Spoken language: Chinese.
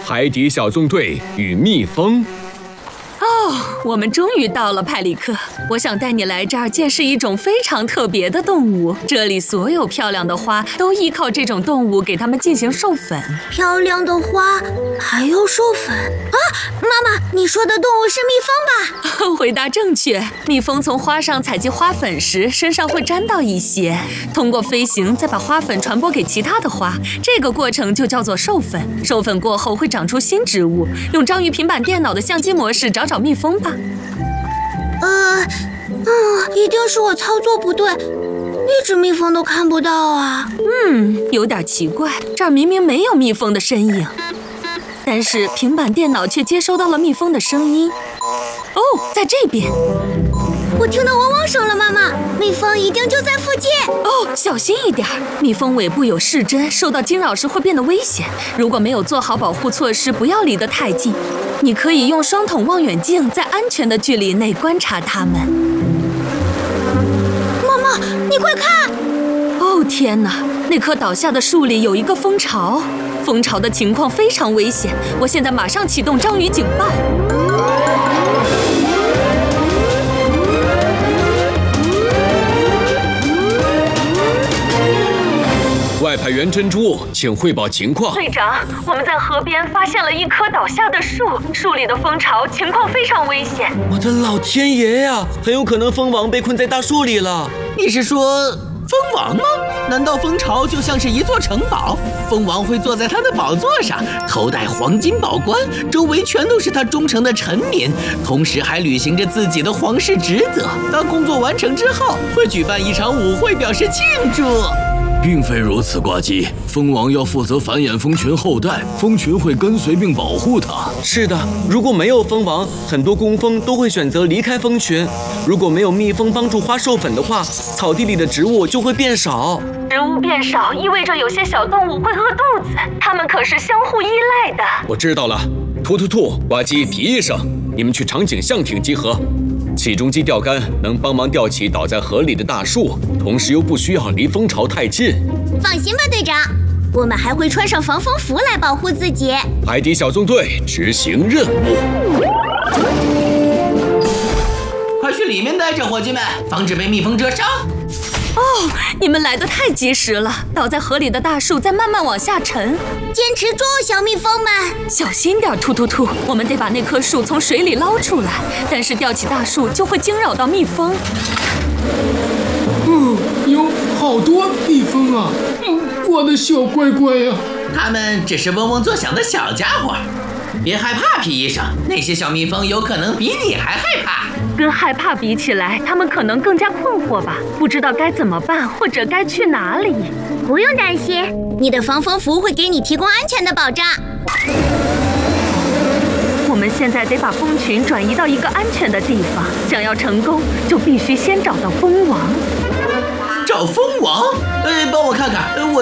海底小纵队与蜜蜂。 哦，我们终于到了，派里克。我想带你来这儿见识一种非常特别的动物。这里所有漂亮的花都依靠这种动物给它们进行授粉。 漂亮的花还要授粉啊！妈妈，你说的动物是蜜蜂吧？ 回答正确。蜜蜂从花上采集花粉时，身上会沾到一些，通过飞行再把花粉传播给其他的花，这个过程就叫做授粉。授粉过后会长出新植物。用章鱼平板电脑的相机模式找找蜜蜂吧。 一定是我操作不对，一只蜜蜂都看不到啊。 有点奇怪，这儿明明没有蜜蜂的身影，但是平板电脑却接收到了蜜蜂的声音。哦，在这边。 我听到汪汪声了，妈妈，蜜蜂一定就在附近。 哦，小心一点，蜜蜂尾部有视针，受到惊扰时会变得危险。如果没有做好保护措施，不要离得太近。你可以用双筒望远镜在安全的距离内观察它们。 妈妈，你快看！ 哦天哪，那棵倒下的树里有一个蜂巢，蜂巢的情况非常危险。我现在马上启动章鱼警报。 外派员珍珠，请汇报情况。 队长，我们在河边发现了一棵倒下的树，树里的蜂巢情况非常危险。 我的老天爷呀，很有可能蜂王被困在大树里了。 你是说蜂王吗？难道蜂巢就像是一座城堡？蜂王会坐在他的宝座上，头戴黄金宝冠，周围全都是他忠诚的臣民，同时还履行着自己的皇室职责。当工作完成之后，会举办一场舞会表示庆祝。 并非如此，呱唧。蜂王要负责繁衍蜂群后代，蜂群会跟随并保护它。 是的，如果没有蜂王，很多工蜂都会选择离开蜂群。如果没有蜜蜂帮助花授粉的话，草地里的植物就会变少。 植物变少意味着有些小动物会饿肚子，它们可是相互依赖的。 我知道了，突突兔、呱唧、皮医生，你们去长颈象艇集合。起重机钓竿能帮忙吊起倒在河里的大树，同时又不需要离蜂巢太近。 放心吧，队长，我们还会穿上防风服来保护自己。 海底小纵队执行任务。 快去里面待着，伙计们，防止被蜜蜂蛰伤。 哦，你们来得太及时了！倒在河里的大树在慢慢往下沉， 坚持住，小蜜蜂们！ 小心点，突突兔！我们得把那棵树从水里捞出来，但是吊起大树就会惊扰到蜜蜂。 有好多蜜蜂啊！我的小乖乖呀！ 他们只是嗡嗡作响的小家伙，别害怕，皮医生，那些小蜜蜂有可能比你还害怕。 跟害怕比起来，他们可能更加困惑吧，不知道该怎么办，或者该去哪里。 不用担心，你的防风服会给你提供安全的保障。 我们现在得把蜂群转移到一个安全的地方，想要成功，就必须先找到蜂王。 找蜂王？帮我看看，我